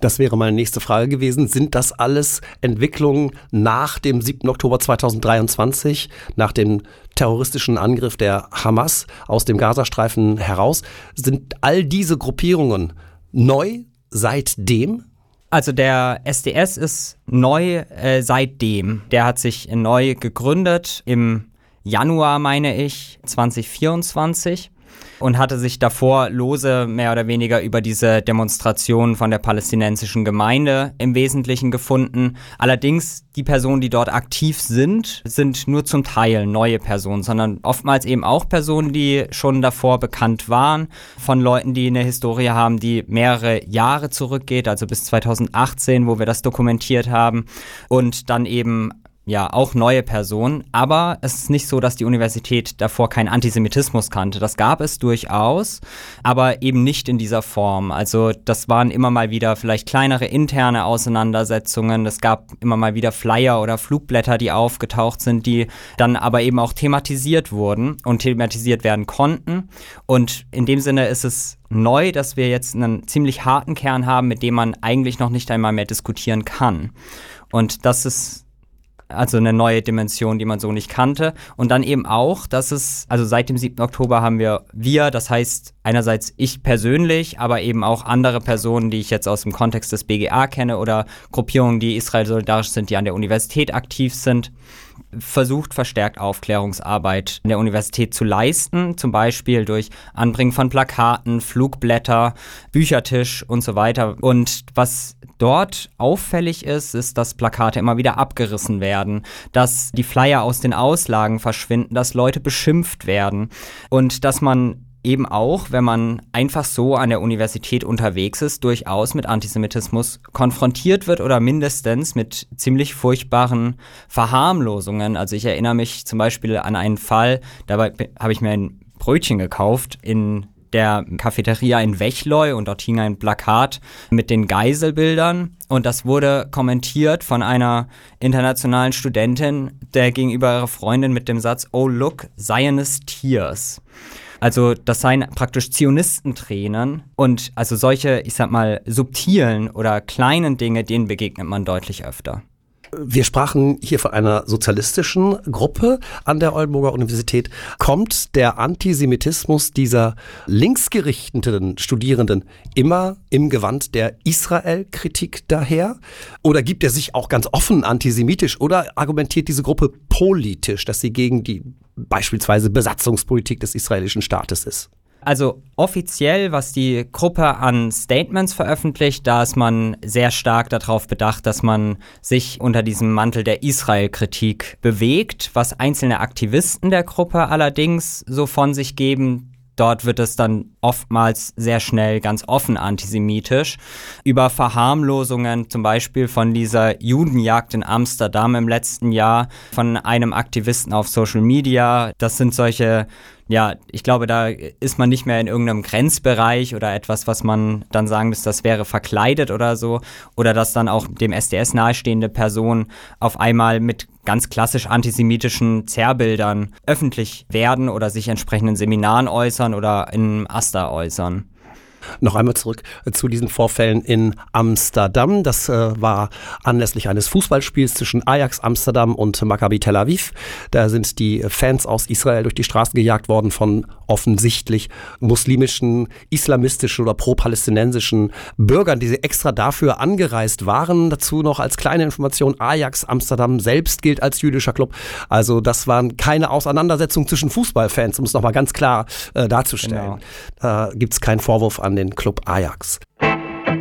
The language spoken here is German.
Das wäre meine nächste Frage gewesen. Sind das alles Entwicklungen nach dem 7. Oktober 2023, nach dem terroristischen Angriff der Hamas aus dem Gazastreifen heraus? Sind all diese Gruppierungen neu seitdem? Also der SDS ist neu seitdem. Der hat sich neu gegründet im Januar, meine ich, 2024. Und hatte sich davor lose mehr oder weniger über diese Demonstrationen von der palästinensischen Gemeinde im Wesentlichen gefunden. Allerdings die Personen, die dort aktiv sind, sind nur zum Teil neue Personen, sondern oftmals eben auch Personen, die schon davor bekannt waren, von Leuten, die eine Historie haben, die mehrere Jahre zurückgeht, also bis 2018, wo wir das dokumentiert haben, und dann eben ja, auch neue Personen, aber es ist nicht so, dass die Universität davor keinen Antisemitismus kannte. Das gab es durchaus, aber eben nicht in dieser Form. Also das waren immer mal wieder vielleicht kleinere interne Auseinandersetzungen. Es gab immer mal wieder Flyer oder Flugblätter, die aufgetaucht sind, die dann aber eben auch thematisiert wurden und thematisiert werden konnten. Und in dem Sinne ist es neu, dass wir jetzt einen ziemlich harten Kern haben, mit dem man eigentlich noch nicht einmal mehr diskutieren kann. Und das ist also eine neue Dimension, die man so nicht kannte. Und dann eben auch, dass es, also seit dem 7. Oktober haben wir, das heißt einerseits ich persönlich, aber eben auch andere Personen, die ich jetzt aus dem Kontext des BGA kenne oder Gruppierungen, die Israel solidarisch sind, die an der Universität aktiv sind, versucht verstärkt Aufklärungsarbeit in der Universität zu leisten, zum Beispiel durch Anbringen von Plakaten, Flugblätter, Büchertisch und so weiter. Und was dort auffällig ist, ist, dass Plakate immer wieder abgerissen werden, dass die Flyer aus den Auslagen verschwinden, dass Leute beschimpft werden und dass man eben auch, wenn man einfach so an der Universität unterwegs ist, durchaus mit Antisemitismus konfrontiert wird oder mindestens mit ziemlich furchtbaren Verharmlosungen. Also ich erinnere mich zum Beispiel an einen Fall, dabei habe ich mir ein Brötchen gekauft in der Cafeteria in Wechleu und dort hing ein Plakat mit den Geiselbildern und das wurde kommentiert von einer internationalen Studentin, der gegenüber ihrer Freundin mit dem Satz "Oh look, Zionist tears". Also das seien praktisch Zionistentränen und also solche, ich sag mal, subtilen oder kleinen Dinge, denen begegnet man deutlich öfter. Wir sprachen hier von einer sozialistischen Gruppe an der Oldenburger Universität. Kommt der Antisemitismus dieser linksgerichteten Studierenden immer im Gewand der Israel-Kritik daher? Oder gibt er sich auch ganz offen antisemitisch? Oder argumentiert diese Gruppe politisch, dass sie gegen die beispielsweise Besatzungspolitik des israelischen Staates ist? Also offiziell, was die Gruppe an Statements veröffentlicht, da ist man sehr stark darauf bedacht, dass man sich unter diesem Mantel der Israel-Kritik bewegt. Was einzelne Aktivisten der Gruppe allerdings so von sich geben, dort wird es dann oftmals sehr schnell ganz offen antisemitisch. Über Verharmlosungen zum Beispiel von dieser Judenjagd in Amsterdam im letzten Jahr von einem Aktivisten auf Social Media. Das sind solche, ja, ich glaube, da ist man nicht mehr in irgendeinem Grenzbereich oder etwas, was man dann sagen muss, das wäre verkleidet oder so. Oder dass dann auch dem SDS nahestehende Personen auf einmal mit ganz klassisch antisemitischen Zerrbildern öffentlich werden oder sich entsprechenden Seminaren äußern oder in Asta äußern. Noch einmal zurück zu diesen Vorfällen in Amsterdam. Das war anlässlich eines Fußballspiels zwischen Ajax Amsterdam und Maccabi Tel Aviv. Da sind die Fans aus Israel durch die Straßen gejagt worden von offensichtlich muslimischen, islamistischen oder pro-palästinensischen Bürgern, die extra dafür angereist waren. Dazu noch als kleine Information, Ajax Amsterdam selbst gilt als jüdischer Club. Also das waren keine Auseinandersetzungen zwischen Fußballfans, um es nochmal ganz klar darzustellen. Genau. Da gibt es keinen Vorwurf an den Club Ajax.